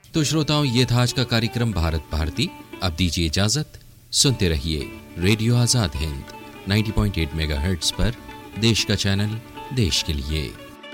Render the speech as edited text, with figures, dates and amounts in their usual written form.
तो श्रोताओं, ये था आज का कार्यक्रम भारत भारती। अब दीजिए इजाजत। सुनते रहिए रेडियो आजाद हिंद 90.8 मेगाहर्ट्ज पर, देश का चैनल, देश के लिए।